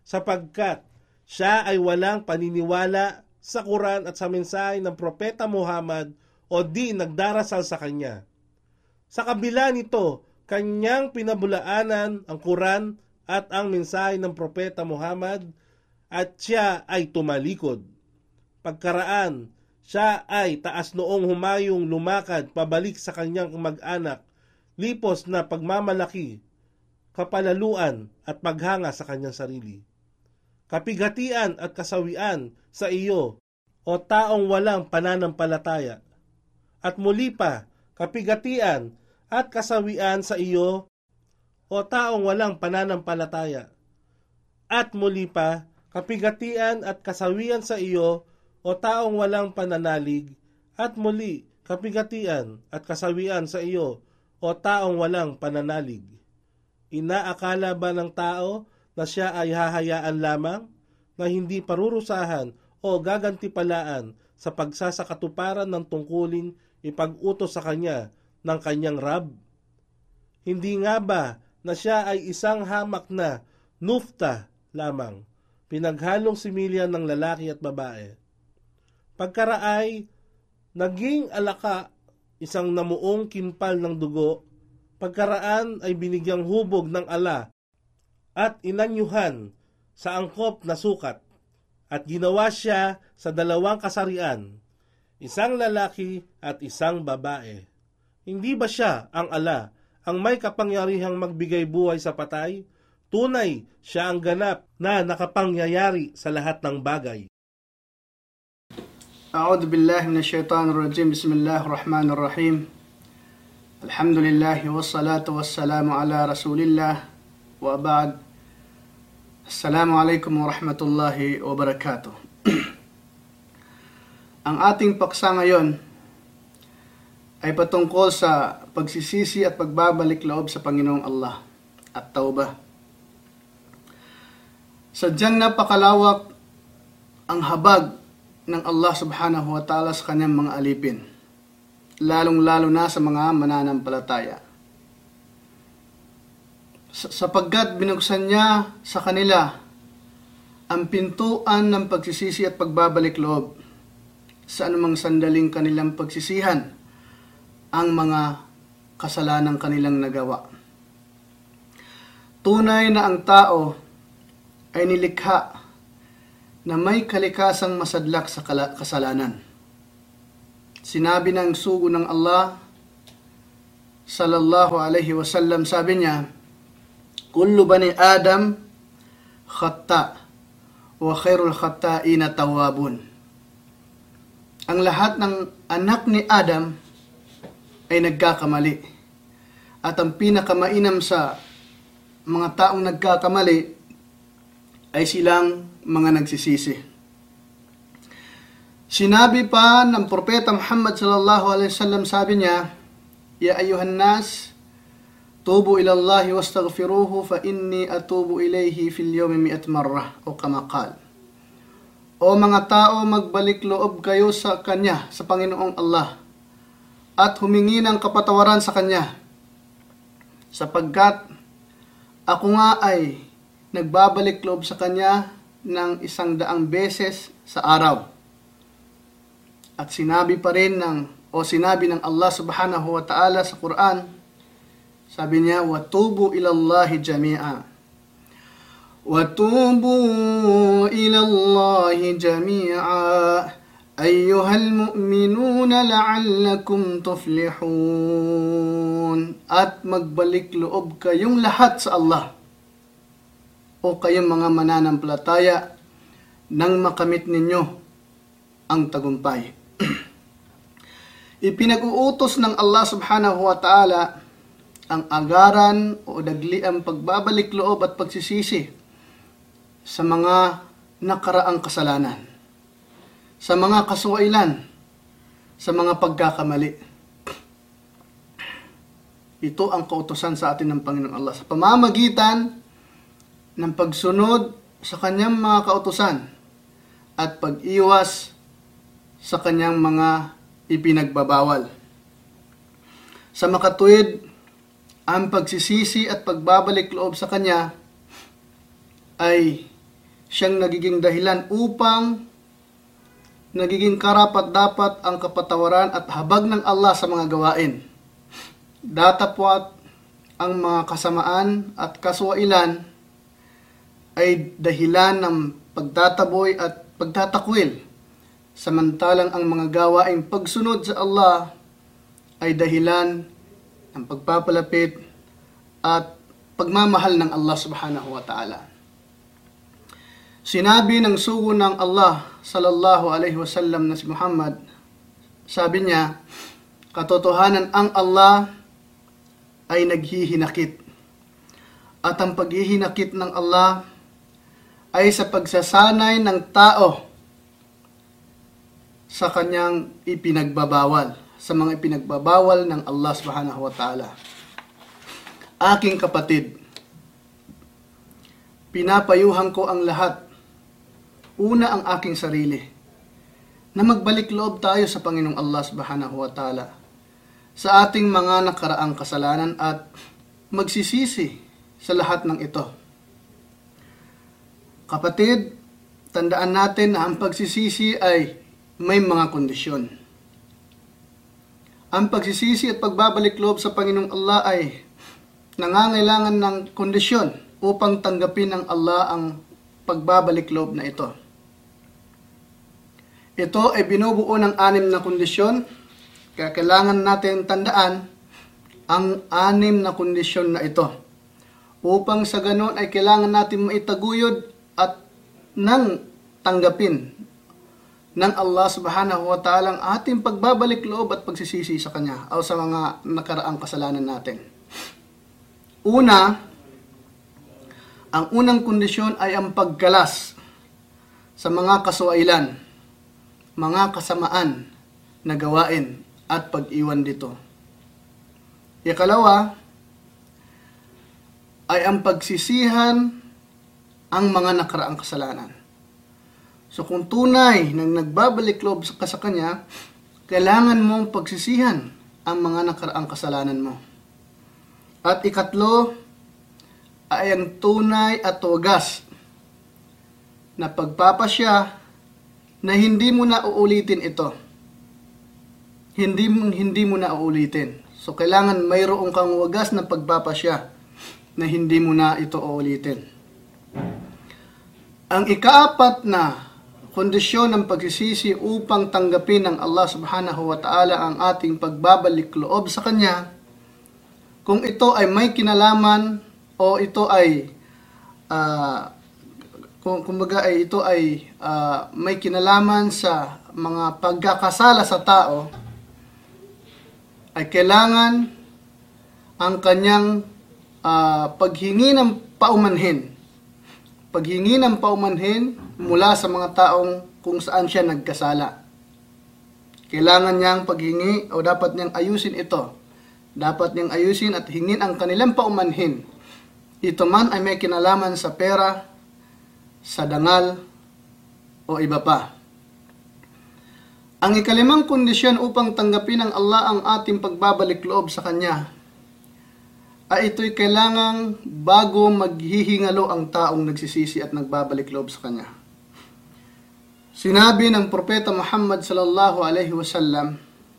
sapagkat siya ay walang paniniwala sa Quran at sa mensahe ng Propeta Muhammad o di nagdarasal sa kanya. Sa kabila nito, kanyang pinabulaanan ang Quran at ang mensahe ng Propeta Muhammad at siya ay tumalikod. Pagkaraan, siya ay taas noong humayong lumakad pabalik sa kanyang mag-anak, lipos na pagmamalaki, kapalaluan at paghanga sa kanyang sarili. Kapighatian at kasawian sa iyo, o taong walang pananampalataya. At muli pa, kapighatian at kasawian sa iyo, o taong walang pananampalataya. At muli pa, kapighatian at kasawian sa iyo, o taong walang pananalig. At muli, kapighatian at kasawian sa iyo, o taong walang pananalig. Inaakala ba ng tao na siya ay hahayaan lamang, na hindi parurusahan o gagantipalaan sa pagsasakatuparan ng tungkuling ipag-utos sa kanya ng kanyang Rab? Hindi nga ba na siya ay isang hamak na nufta lamang, pinaghalong similya ng lalaki at babae? Pagkaraay, naging alaka, isang namuong kimpal ng dugo, pagkaraan ay binigyang hubog ng ala at inanyuhan sa angkop na sukat, at ginawa siya sa dalawang kasarian, isang lalaki at isang babae. Hindi ba siya ang ala, ang may kapangyarihang magbigay buhay sa patay? Tunay, siya ang ganap na nakapangyayari sa lahat ng bagay. A'udhu billahi minasyaitanir rajim. Bismillahirrahmanirrahim. Alhamdulillah wassalatu wassalamu ala Rasulillah wa ba'd. Assalamualaikum warahmatullahi wabarakatuh. Ang ating paksa ngayon ay patungkol sa pagsisisi at pagbabalik loob sa Panginoong Allah at tauba. Sadyang napakalawak ang habag ng Allah subhanahu wa ta'ala sa kanyang mga alipin, lalong-lalo na sa mga mananampalataya. Sapagkat binuksan niya sa kanila ang pintuan ng pagsisisi at pagbabalik loob sa anumang sandaling kanilang pagsisihan ang mga kasalanang kanilang nagawa. Tunay na ang tao ay nilikha na may kalikasang masadlak sa kasalanan. Sinabi ng sugo ng Allah sallallahu alaihi wasallam, sabi niya, kullu bani Adam khata wa khairul khata'ina tawwabun. Ang lahat ng anak ni Adam ay nagkakamali. At ang pinakamainam sa mga taong nagkakamali ay silang mga nagsisisi. Sinabi pa ng Propeta Muhammad sallallahu alaihi wasallam, sabi niya, ya ayuhan nas, tubu ila Allah wastaghfiruhu fa inni atubu ilayhi fil yawmi 100 marrah, o kama qala. O mga tao, magbalik loob kayo sa Kanya, sa Panginoong Allah, at humingi ng kapatawaran sa Kanya, sapagkat ako nga ay nagbabalik loob sa Kanya ng 100 beses sa araw. At sinabi pa rin sinabi ng Allah subhanahu wa ta'ala sa Quran, sabi niya, watubu ilallahi jami'a. Watubu ilallahi jami'a ayyuhal mu'minuna la'allakum tuflihun. At magbalik loob kayong lahat sa Allah, o kayong mga mananampalataya, nang makamit ninyo ang tagumpay. Ipinag-uutos ng Allah subhanahu wa ta'ala ang agaran o dagliang pagbabalik loob at pagsisisi sa mga nakaraang kasalanan, sa mga kasuwailan, sa mga pagkakamali. Ito ang kautusan sa atin ng Panginoong Allah sa pamamagitan ng pagsunod sa kanyang mga kautusan at pag-iwas sa kanyang mga ipinagbabawal. Sa makatuwid, ang pagsisisi at pagbabalik loob sa Kanya ay siyang nagiging dahilan upang nagiging karapat-dapat ang kapatawaran at habag ng Allah sa mga gawain. Datapwat ang mga kasamaan at kaswailan ay dahilan ng pagtataboy at pagtatakwil, samantalang ang mga gawaing pagsunod sa Allah ay dahilan ng pagpapalapit at pagmamahal ng Allah subhanahu wa ta'ala. Sinabi ng sugo ng Allah sallallahu alaihi wasallam na si Muhammad, sabi niya, katotohanan ang Allah ay naghihinakit. At ang paghihinakit ng Allah ay sa pagsasanay ng tao sa kanyang ipinagbabawal, sa mga ipinagbabawal ng Allah subhanahu wa ta'ala. Aking kapatid, pinapayuhan ko ang lahat. Una ang aking sarili, na magbalik loob tayo sa Panginoong Allah subhanahu wa ta'ala sa ating mga nakaraang kasalanan at magsisisi sa lahat ng ito. Kapatid, tandaan natin na ang pagsisisi ay may mga kondisyon. Ang pagsisisi at pagbabalik loob sa Panginoong Allah ay nangangailangan ng kondisyon upang tanggapin ng Allah ang pagbabalik loob na ito. Ito ay binubuo ng 6 na kondisyon, kaya kailangan natin tandaan ang 6 na kondisyon na ito. Upang sa ganon ay kailangan natin maitaguyod at nang tanggapin ng Allah subhanahu wa ta'ala ang ating pagbabalik loob at pagsisisi sa Kanya o sa mga nakaraang kasalanan natin. Una, ang unang kondisyon ay ang paggalas sa mga kaswailan, mga kasamaan na gawain at pag-iwan dito. Ikalawa ay ang pagsisihan ang mga nakaraang kasalanan. So kung tunay nang nagbabalik loob ka sa Kanya, kailangan mong pagsisihan ang mga nakaraang kasalanan mo. At ikatlo ay ang tunay at wagas na pagpapasya na hindi mo na uulitin ito. Hindi mo na uulitin. So kailangan mayroon kang wagas na pagpapasya na hindi mo na ito uulitin. Ang ikaapat na kondisyon ng pagsisisi upang tanggapin ng Allah subhanahu wa ta'ala ang ating pagbabalik loob sa Kanya, kung ito ay may kinalaman o ito ay may kinalaman sa mga pagkakasala sa tao, ay kailangan ang kanyang paghingi ng paumanhin mula sa mga taong kung saan siya nagkasala. Kailangan niyang paghingi o dapat niyang ayusin ito. Dapat niyang ayusin at hingin ang kanilang paumanhin. Ito man ay may kinalaman sa pera, sa dangal, o iba pa. Ang ikalimang kondisyon upang tanggapin ng Allah ang ating pagbabalik loob sa Kanya ay ito'y kailangang bago maghihingalo ang taong nagsisisi at nagbabalik loob sa Kanya. Sinabi ng Propeta Muhammad sallallahu alaihi wasallam,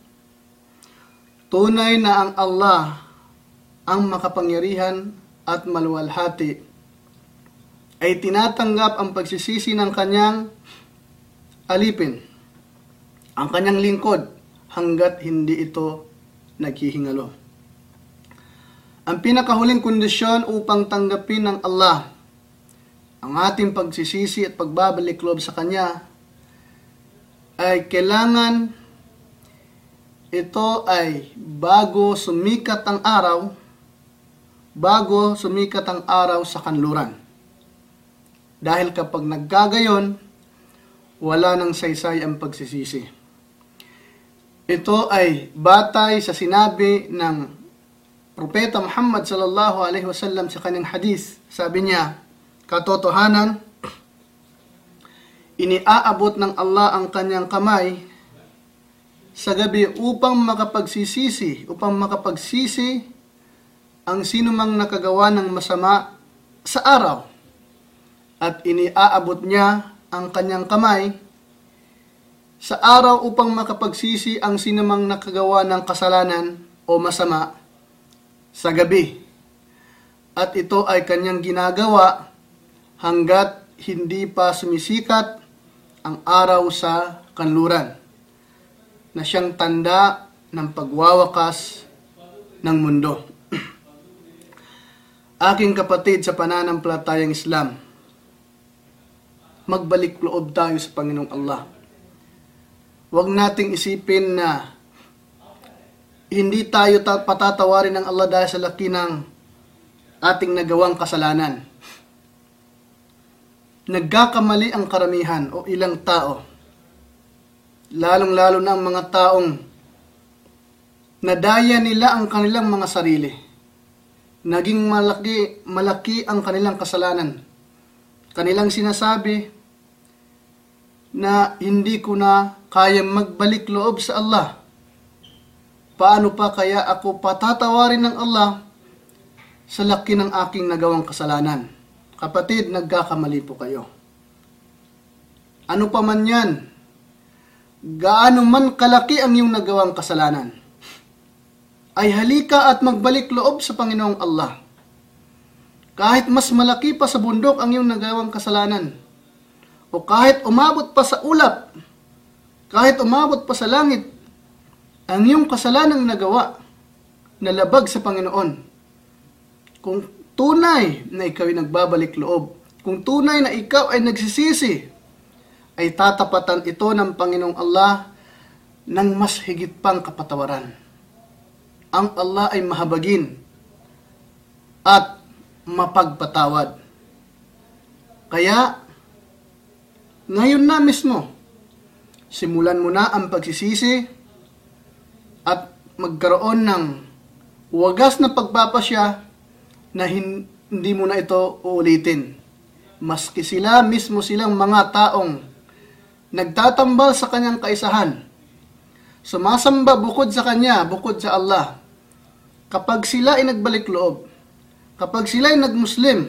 tunay na ang Allah ang makapangyarihan at maluwalhati ay tinatanggap ang pagsisisi ng Kanyang alipin, ang Kanyang lingkod, hanggat hindi ito naghihingalo. Ang pinakahuling kondisyon upang tanggapin ng Allah ang ating pagsisisi at pagbabalik loob sa Kanya ay kailangan ito ay bago sumikat ang araw sa kanluran. Dahil kapag naggagayon, wala nang saysay ang pagsisisi. Ito ay batay sa sinabi ng Propeta Muhammad sallallahu alaihi wasallam sa kanyang hadith. Sabi niya, katotohanan, iniaabot ng Allah ang kanyang kamay sa gabi upang makapagsisi ang sinumang nakagawa ng masama sa araw at iniaabot niya ang kanyang kamay sa araw upang makapagsisi ang sinumang nakagawa ng kasalanan o masama sa gabi. At ito ay kanyang ginagawa hanggat hindi pa sumisikat ang araw sa kanluran, na siyang tanda ng pagwawakas ng mundo. Aking kapatid sa pananampalatayang Islam, magbalik loob tayo sa Panginoong Allah. Huwag nating isipin na hindi tayo patatawarin ng Allah dahil sa laki ng ating nagawang kasalanan. Nagkakamali ang karamihan o ilang tao, lalong-lalo na ang mga taong nadaya nila ang kanilang mga sarili. Naging malaki ang kanilang kasalanan. Kanilang sinasabi na hindi ko na kaya magbalik loob sa Allah. Paano pa kaya ako patatawarin ng Allah sa laki ng aking nagawang kasalanan? Kapatid, nagkakamali po kayo. Ano pa man yan, gaano man kalaki ang iyong nagawang kasalanan, ay halika at magbalik loob sa Panginoong Allah. Kahit mas malaki pa sa bundok ang iyong nagawang kasalanan, o kahit umabot pa sa ulap, kahit umabot pa sa langit, ang iyong kasalanang nagawa, nalabag sa Panginoon. Kung tunay na ikaw ay nagbabalik loob, kung tunay na ikaw ay nagsisisi, ay tatapatan ito ng Panginoong Allah ng mas higit pang kapatawaran. Ang Allah ay mahabagin at mapagpatawad. Kaya, ngayon na mismo, simulan mo na ang pagsisisi at magkaroon ng wagas na pagpapasya na hindi mo na ito uulitin. Maski sila mismo silang mga taong nagtatambal sa kanyang kaisahan, sumasamba bukod sa kanya, bukod sa Allah. Kapag sila ay nagbalik loob, kapag sila ay nagmuslim,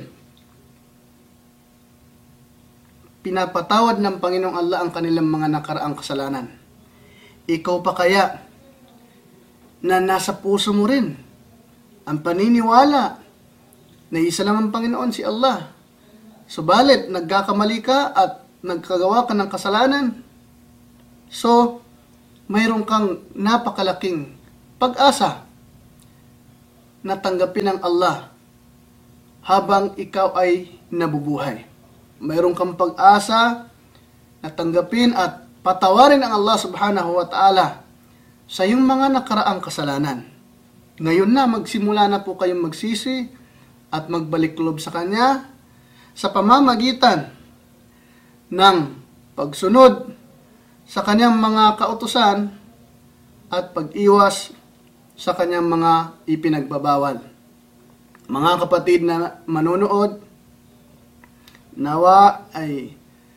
pinapatawad ng Panginoong Allah ang kanilang mga nakaraang kasalanan. Ikaw pa kaya na nasa puso mo rin ang paniniwala na isa lang ang Panginoon, si Allah. Subalit, nagkakamali ka at nagkagawa ka ng kasalanan. So, mayroon kang napakalaking pag-asa na tanggapin ng Allah habang ikaw ay nabubuhay. Mayroon kang pag-asa na tanggapin at patawarin ang Allah subhanahu wa ta'ala sa iyong mga nakaraang kasalanan. Ngayon na, magsimula na po kayong magsisi at magbalik loob sa Kanya sa pamamagitan ng pagsunod sa Kanyang mga kautusan at pag-iwas sa Kanyang mga ipinagbabawal. Mga kapatid na manonood, nawa ay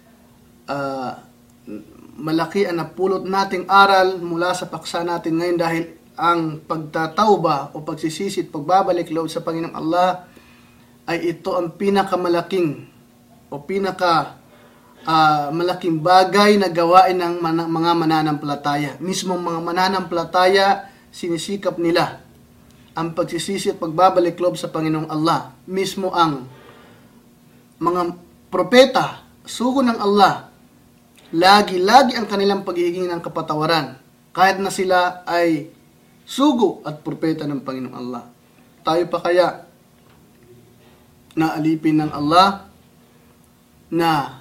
malaki ang napulot nating aral mula sa paksa natin ngayon, dahil ang pagtatawba o pagsisisi at pagbabalik loob sa Panginoong Allah ay ito ang pinakamalaking o malaking bagay na gawain ng mga mananampalataya. Mismong mga mananampalataya, sinisikap nila ang pagsisisi at pagbabalik loob sa Panginoong Allah. Mismo ang mga propeta, sugo ng Allah, lagi-lagi ang kanilang paghihingi ng kapatawaran, kahit na sila ay sugo at propeta ng Panginoong Allah. Tayo pa kaya naalipin ng Allah na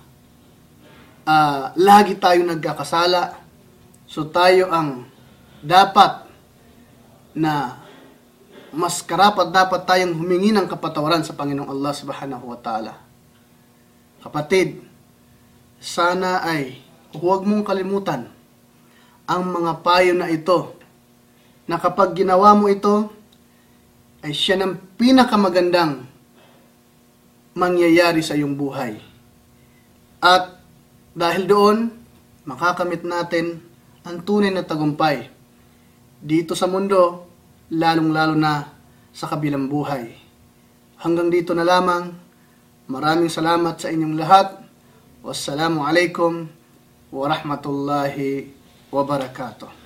lagi tayo nagkakasala, so tayo ang dapat na mas karapat dapat tayong humingi ng kapatawaran sa Panginoong Allah subhanahu wa ta'ala. Kapatid, sana ay huwag mong kalimutan ang mga payo na ito, na kapag ginawa mo ito, ay siya ng pinakamagandang mangyayari sa iyong buhay. At dahil doon, makakamit natin ang tunay na tagumpay dito sa mundo, lalong-lalo na sa kabilang buhay. Hanggang dito na lamang. Maraming salamat sa inyong lahat. Wassalamu alaikum wa rahmatullahi wa barakatuh.